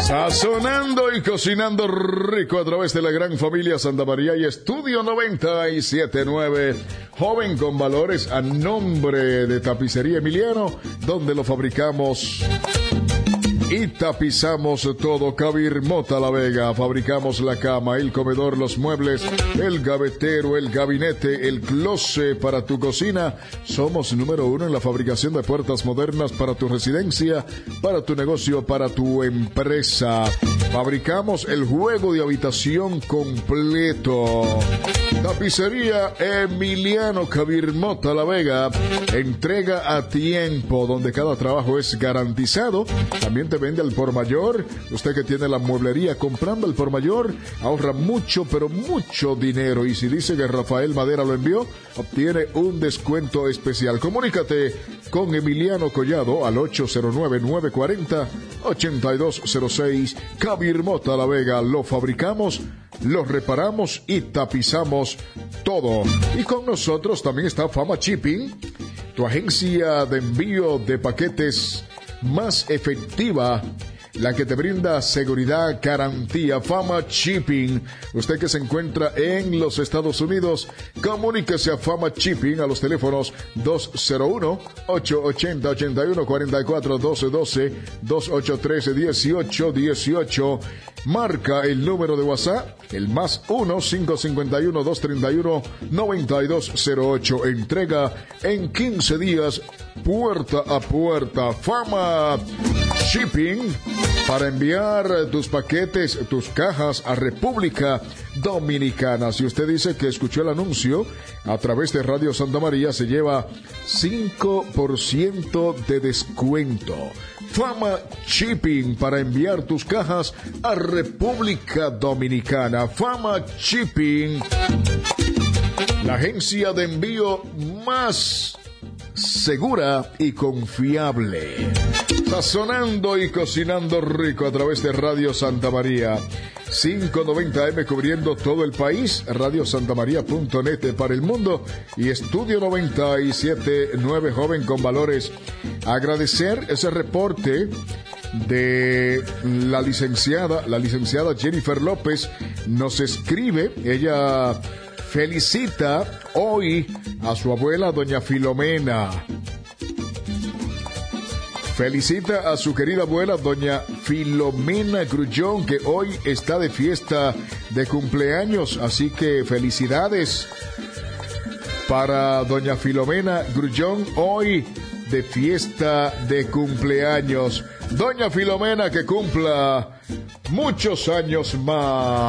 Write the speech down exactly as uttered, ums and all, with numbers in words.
Sazonando y cocinando rico a través de la gran familia Santa María y Estudio noventa y siete punto nueve. Joven con valores a nombre de Tapicería Emiliano, donde lo fabricamos y tapizamos todo. Cabir Mota La Vega. Fabricamos la cama, el comedor, los muebles, el gavetero, el gabinete, el closet para tu cocina. Somos número uno en la fabricación de puertas modernas para tu residencia, para tu negocio, para tu empresa. Fabricamos el juego de habitación completo. Tapicería Emiliano, Cabir Mota La Vega. Entrega a tiempo, donde cada trabajo es garantizado. También te vende al por mayor. Usted que tiene la mueblería, comprando al por mayor, ahorra mucho, pero mucho dinero. Y si dice que Rafael Madera lo envió, obtiene un descuento especial. Comunícate con Emiliano Collado al ocho cero nueve, nueve cuatro cero, ocho dos cero seis. Cabir Mota La Vega. Lo fabricamos, lo reparamos y tapizamos todo. Y con nosotros también está Fama Shipping, tu agencia de envío de paquetes más efectiva, la que te brinda seguridad, garantía. Fama Shipping. Usted que se encuentra en los Estados Unidos, comuníquese a Fama Shipping a los teléfonos dos cero uno, ocho ocho cero, ocho uno cuatro cuatro, uno dos uno dos, dos ocho uno tres, uno ocho uno ocho. Marca el número de WhatsApp, el más uno, cinco cinco uno, dos tres uno, nueve dos cero ocho. Entrega en quince días, puerta a puerta. Fama Shipping, para enviar tus paquetes, tus cajas a República Dominicana. Si usted dice que escuchó el anuncio a través de Radio Santa María, se lleva cinco por ciento de descuento. Fama Shipping, para enviar tus cajas a República Dominicana. Fama Shipping, la agencia de envío más segura y confiable. Sazonando y cocinando rico a través de Radio Santa María. quinientos noventa eme cubriendo todo el país, radio santa maría punto net para el mundo y Estudio noventa y siete punto nueve, joven con valores. Agradecer ese reporte de la licenciada, la licenciada Jennifer López. Nos escribe, ella felicita hoy a su abuela, doña Filomena. Felicita a su querida abuela, doña Filomena Grullón, que hoy está de fiesta de cumpleaños. Así que felicidades para doña Filomena Grullón, hoy de fiesta de cumpleaños. Doña Filomena, que cumpla muchos años más.